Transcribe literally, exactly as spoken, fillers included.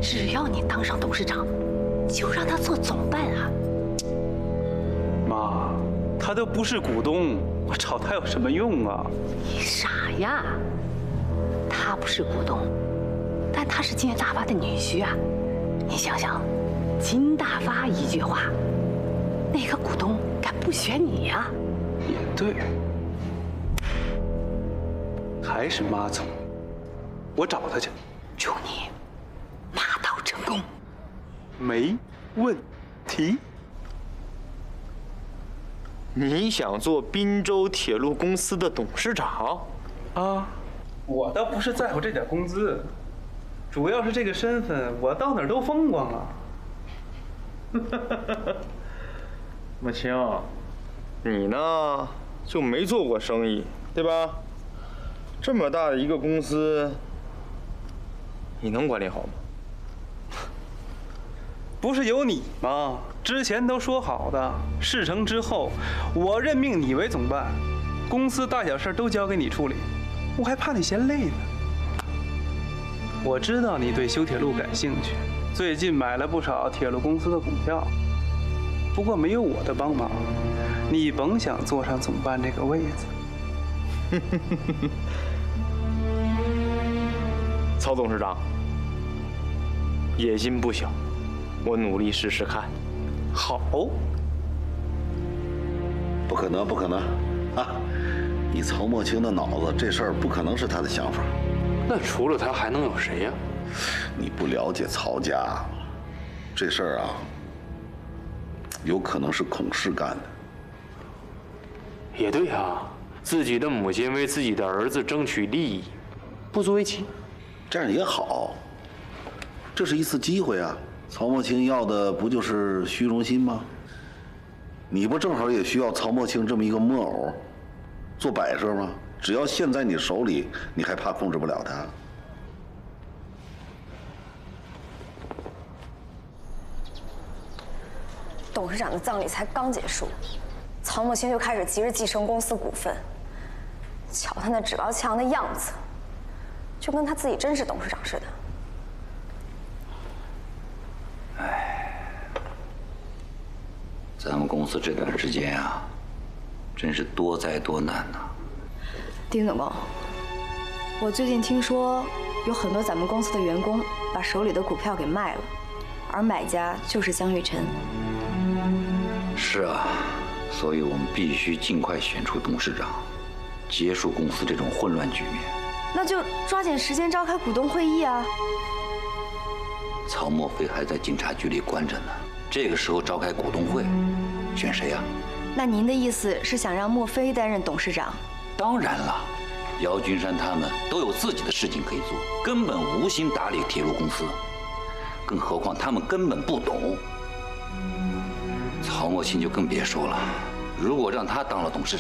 只要你当上董事长，就让他做总办啊。 妈，他都不是股东，我找他有什么用啊？ 你傻呀！他不是股东，但他是金大发的女婿啊。你想想，金大发一句话，哪个股东敢不选你呀？ 也对，还是妈聪明，我找他去。 祝你马到成功。 没问题。 你想做滨州铁路公司的董事长？ 啊，我倒不是在乎这点工资，主要是这个身份，我到哪儿都风光啊。 莫青，你呢就没做过生意，对吧？这么大的一个公司，你能管理好吗？ 不是有你吗？之前都说好的，事成之后，我任命你为总办，公司大小事都交给你处理，我还怕你嫌累呢。我知道你对修铁路感兴趣，最近买了不少铁路公司的股票，不过没有我的帮忙，你甭想坐上总办这个位子。 曹董事长，野心不小，我努力试试看。 好， 不可能，不可能啊！以曹墨青的脑子，这事儿不可能是他的想法。 那除了他还能有谁呀？ 你不了解曹家，这事儿啊，有可能是孔氏干的。 也对啊，自己的母亲为自己的儿子争取利益，不足为奇。 这样也好，这是一次机会啊！曹墨青要的不就是虚荣心吗？你不正好也需要曹墨青这么一个木偶，做摆设吗？只要现在你手里，你还怕控制不了他？ 董事长的葬礼才刚结束，曹墨青就开始急着继承公司股份，瞧他那趾高气扬的样子，就跟他自己真是董事长似的。 咱们公司这段时间啊，真是多灾多难呐。 丁总工，我最近听说有很多咱们公司的员工把手里的股票给卖了，而买家就是江玉晨。 是啊，所以我们必须尽快选出董事长，结束公司这种混乱局面。 那就抓紧时间召开股东会议啊！ 曹墨菲还在警察局里关着呢，这个时候召开股东会，选谁呀？ 那您的意思是想让莫非担任董事长？ 当然了，姚君山他们都有自己的事情可以做，根本无心打理铁路公司，更何况他们根本不懂。曹墨青就更别说了，如果让他当了董事长，